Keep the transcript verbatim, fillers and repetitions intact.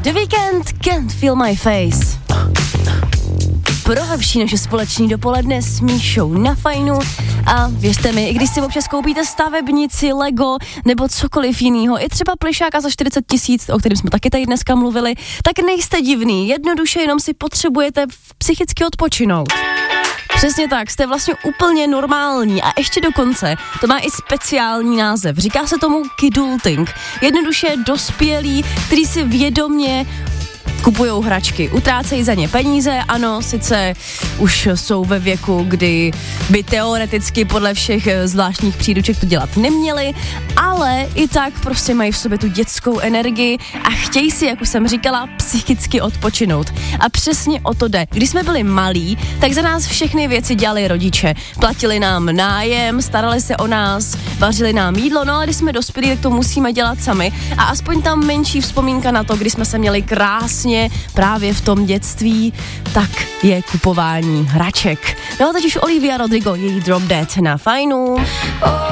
The Weeknd, Can't Feel My Face. Pro lepší naše společní dopoledne s Míšou na Fajnu. A věřte mi, i když si občas koupíte stavebnici, Lego nebo cokoliv jinýho, i třeba plišáka za čtyřicet tisíc, o kterém jsme taky tady dneska mluvili, tak nejste divný, jednoduše jenom si potřebujete psychicky odpočinout. Přesně tak, jste vlastně úplně normální a ještě dokonce to má i speciální název. Říká se tomu kidulting. Jednoduše dospělí, kteří si vědomě kupujou hračky, utrácejí za ně peníze, ano, sice už jsou ve věku, kdy by teoreticky podle všech zvláštních příruček to dělat neměli, ale i tak prostě mají v sobě tu dětskou energii a chtějí si, jak už jsem říkala, psychicky odpočinout. A přesně o to jde. Když jsme byli malí, tak za nás všechny věci dělali rodiče. Platili nám nájem, starali se o nás, vařili nám jídlo, no a když jsme dospěli, tak to musíme dělat sami. A aspoň tam menší vzpomínka na to, kdy jsme se měli krásně právě v tom dětství, tak je kupování hraček. No a teď už Olivia Rodrigo, její Drop Dead na Fajnu.